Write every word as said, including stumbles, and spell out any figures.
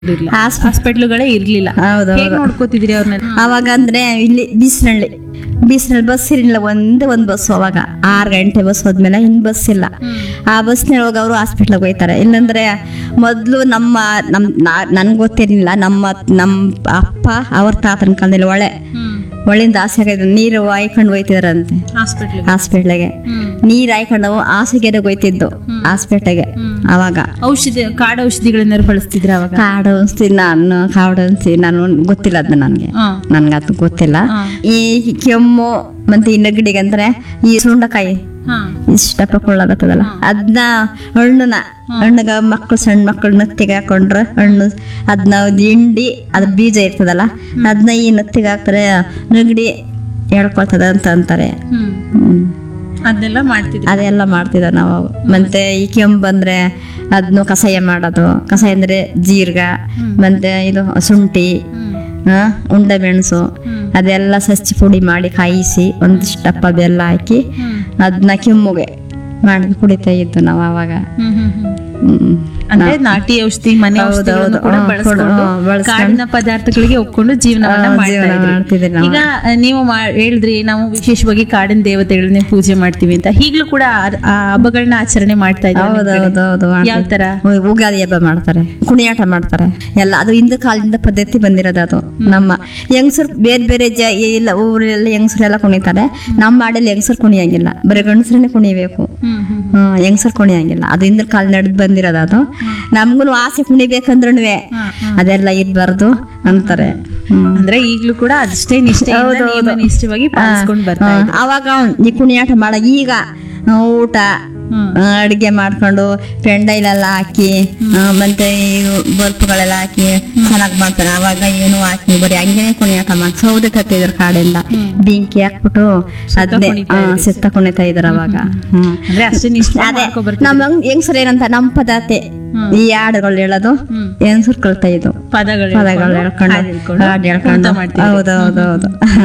ಹಾಸ್ಪಿಟ್ಲುಗಳೇ ಇರ್ಲಿಲ್ಲ. ಹೌದು, ಹೇಗ್ ನೋಡ್ಕೋತಿದ್ರಿ ಅವ್ರನ್ನ? ಅವಾಗ ಅಂದ್ರೆ ಇಲ್ಲಿ ಬೀಸ್ನಳ್ಳಿ ಬೀಸ್ನಳ್ಳಿ ಬಸ್ ಇರಲಿಲ್ಲ, ಒಂದೇ ಒಂದ್ ಬಸ್. ಅವಾಗ ಆರ್ ಗಂಟೆ ಬಸ್ ಹೋದ್ಮೇಲೆ ಇನ್ ಬಸ್ ಇಲ್ಲ. ಆ ಬಸ್ನೊಳಗೆ ಅವರು ಹಾಸ್ಪಿಟ್ಲಿಗೆ ಹೋಯ್ತಾರೆ. ಇಲ್ಲಂದ್ರೆ ಮೊದ್ಲು ನಮ್ಮ ನಮ್ ನನ್ಗೆ ಗೊತ್ತಿರ್ಲಿಲ್ಲ, ನಮ್ಮ ನಮ್ಮ ಅಪ್ಪ ಅವ್ರ ತಾತನ ಕಾಲದಲ್ಲಿ ಒಳೆ ಒಳ್ಳಿಂದ ಆಸೆಗೆ ನೀರು ಹಾಯ್ಕೊಂಡು ಹೋಯ್ತಿದಾರಂತೆ ಹಾಸ್ಪಿಟ್ಲಿಗೆ. ನೀರ್ ಹಾಯ್ಕೊಂಡು ಹಾಸಿಗೆಗೆ ಹೋಯ್ತಿದ್ದು ಹಾಸ್ಪಿಟ್ಲಿಗೆ. ಅವಾಗ ಔಷಧಿ ಕಾಡು ಔಷಧಿಗಳನ್ನ ಬಳಸ್ತಿದ್ರ ಅವಾಗ? ಕಾಡು ಔಷಧಿ ನಾನು ಕಾಡು ಔಷಧಿ ನಾನು ಗೊತ್ತಿಲ್ಲ, ಅದನ್ನ ನನ್ಗೆ ನನ್ಗೆ ಅದು ಗೊತ್ತಿಲ್ಲ. ಈ ಕೆಮ್ಮು ಮತ್ತೆ ಈ ನೆಗಡಿಗೆ ಅಂದ್ರೆ ಈ ಸುಂಡಕಾಯಿ ಇಷ್ಟಪ್ಪ ಕೊಳ್ಳಾಗತ್ತದಲ್ಲ, ಅದನ್ನ ಹಣ್ಣುನ ಹಣ್ಣಗ ಮಕ್ಕಳು ಸಣ್ಣ ಮಕ್ಕಳು ನತ್ತಿಗೆ ಹಾಕೊಂಡ್ರೆ ಹಣ್ಣು ಅದನ್ನ ಹಿಂಡಿ ಅದ್ರ ಬೀಜ ಇರ್ತದಲ್ಲ, ಅದನ್ನ ಈ ನತ್ತಿಗೆ ಹಾಕ್ತಾರೆ, ನೆಗಡಿ ಹೇಳ್ಕೊಳ್ತದ ಅಂತ ಅಂತಾರೆ. ಹ್ಮ್ ಅದನ್ನೆಲ್ಲ ಮಾಡ್ತಿದ್ವಿ. ಅದೆಲ್ಲ ಮಾಡ್ತಿದ್ದ ನಾವು. ಮತ್ತೆ ಈ ಕೆಮ್ಮು ಬಂದ್ರೆ ಅದನ್ನು ಕಷಾಯ ಮಾಡೋದು. ಕಷಾಯ ಅಂದ್ರೆ ಜೀರ್ಗ ಮತ್ತೆ ಇದು ಶುಂಠಿ, ಹ ಉಂಡೆ ಮೆಣಸು ಅದೆಲ್ಲ ಸಚ್ಚಿ ಪುಡಿ ಮಾಡಿ ಕಾಯಿಸಿ ಒಂದಿಷ್ಟಪ್ಪ ಬೆಲ್ಲ ಹಾಕಿ ಅದನ್ನ ಕೆಮ್ಮುಗೆ ಮಾಡಿ ಕುಡಿತಾ ಇದ್ದು ನಾವು ಅವಾಗ. ಹ್ಮ್ ಅಂದ್ರೆ ನಾಟಿ ಔಷಧಿ ಮನೆ ಔಷಧಿಗಳನ್ನು ಕೂಡ ಬಳಸ್ಕೊಂಡು ಕಾಡಿನ ಪದಾರ್ಥಗಳಿಗೆ ಒಪ್ಕೊಂಡು ಜೀವನವನ್ನ ಮಾಡ್ತಾ ಇದ್ರಿ. ಈಗ ನೀವು ಹೇಳಿದ್ರಿ ನಾವು ವಿಶೇಷವಾಗಿ ಕಾಡಿನ ದೇವತೆಗಳನ್ನ ಪೂಜೆ ಮಾಡ್ತೀವಿ ಅಂತ. ಈಗ್ಲೂ ಕೂಡ ಆ ಹಬ್ಬಗಳನ್ನ ಆಚರಣೆ ಮಾಡ್ತಾ ಇದ್ದಾರೆ. ಯಾವ ತರ? ಉಗಾದಿ ಹಬ್ಬ ಮಾಡ್ತಾರೆ, ಕುಣಿಯಾಟ ಮಾಡ್ತಾರೆ ಎಲ್ಲ. ಅದು ಹಿಂದ ಕಾಲದಿಂದ ಪದ್ಧತಿ ಬಂದಿರೋದು. ಅದು ನಮ್ಮ ಹೆಂಗಸರು ಬೇರೆ ಬೇರೆ ಜ ಇಲ್ಲ ಊರೆಲ್ಲ ಹೆಂಗಸರು ಎಲ್ಲ ಕುಣಿತಾರೆ. ನಮ್ಮ ಮಾಡಲ್ಲಿ ಹೆಂಗಸರು ಕುಣಿಯಂಗಿಲ್ಲ, ಬರೀ ಗಂಡಸರನ್ನೇ ಕುಣಿಬೇಕು. ಹ್ಮ್ ಹೆಂಗಸರು ಕುಣಿಯಂಗಿಲ್ಲ. ಅದು ಹಿಂದ ಕಾಲ ನಡೆದ್ ಬಂದಿರೋದು. ಅದು ನಮ್ಗೂ ಆಸೆ ಕುಣಿಬೇಕಂದ್ರೂ ಅದೆಲ್ಲ ಇರ್ಬಾರ್ದು ಅಂತಾರೆ. ಅಂದ್ರೆ ಈಗ್ಲೂ ಕೂಡ ಅಷ್ಟೇ ನಿಷ್ಠೆ ನಿಷ್ಠವಾಗಿ ಪಾಲಿಸ್ಕೊಂಡು ಬರ್ತಾ ಇದ್ದಾರೆ. ಅವಾಗ ಈ ಕುಣಿಯಾಟ ಮಾಡ ಈಗ ಊಟ ಅಡಿಗೆ ಮಾಡ್ಕೊಂಡು ಪೆಂಡೈಲೆಲ್ಲ ಹಾಕಿ ಮತ್ತೆ ಬಲ್ಪ್ಗಳೆಲ್ಲ ಹಾಕಿ ಚೆನ್ನಾಗ್ ಮಾಡ್ತಾರೆ. ಅವಾಗ ಏನು ಹಾಕಿ ಬರೀ ಹಂಗೇನೆ ಕುಣಿಯಾಟ ಮಾಡಿ ಸೌದೆ ತತ್ತಿದ್ರು ಕಾಡಿಂದ ಬೆಂಕಿ ಹಾಕ್ಬಿಟ್ಟು ಅದನ್ನೇ ಸಿತ್ತ ಕುಣಿತಾ ಇದ್ರು ಅವಾಗ. ಹ್ಮ್ ಅದೇ ನಮ್ಮ ಹೆಂಗಸರು ಏನಂತ ನಮ್ಮ ಪದಾತೆ ಈ ಹಾಡುಗಳು ಹೇಳೋದು ಹೆಂಗಸರು ಕಳ್ತಾ ಇದ್ದು ಪದಗಳು ಪದಗಳು ಹೇಳ್ಕೊಂಡು ಹಾಡು ಹೇಳ್ಕೊಂಡು. ಹೌದೌದೌದು.